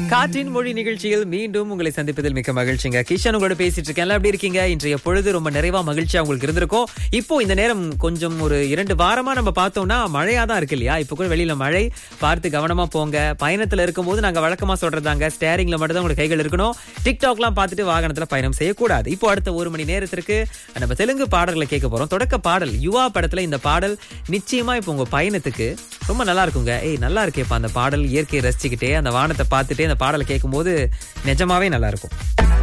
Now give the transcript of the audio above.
காற்றின் மொழி நிகழ்ச்சியில் மீண்டும் உங்களை சந்திப்பதில் மிக்க மகிழ்ச்சிங்க. கிஷன் உங்களோட பேசிட்டு இருக்கேன். எப்படி இருக்கீங்க? இன்றைய பொழுது ரொம்ப நிறைவா மகிழ்ச்சியா உங்களுக்கு இருந்திருக்கும். இப்போ இந்த நேரம் கொஞ்சம் ஒரு 2 வாரமா நம்ம பார்த்தோம்னா மழையா தான் இருக்கு இல்லையா? இப்போ கூட வெளியில மழை, பார்த்து கவனமா போங்க. பயணத்துல இருக்கும்போது நாங்க வழக்கமா சொல்றதாங்க, ஸ்டேரிங்ல மட்டும் தான் உங்க கைகள் இருக்கணும். டிக்டாக்லாம் பார்த்துட்டு வாகனத்துல பயணம் செய்யக்கூடாது. இப்போ அடுத்த 1 மணி நேரத்திற்கு நம்ம தெலுங்கு பாடல்களை கேட்க போறோம். தொடக்க பாடல் யுவா படத்துல இந்த பாடல் நிச்சயமா இப்போ உங்க பயணத்துக்கு ரொம்ப நல்லா இருக்குங்க. நல்லா இருக்கேப்பா அந்த பாடல். இயற்கையை ரசிச்சுக்கிட்டே அந்த வானத்தை பார்த்துட்டே அந்த பாடலை கேட்கும்போது நிஜமாவே நல்லா இருக்கும்.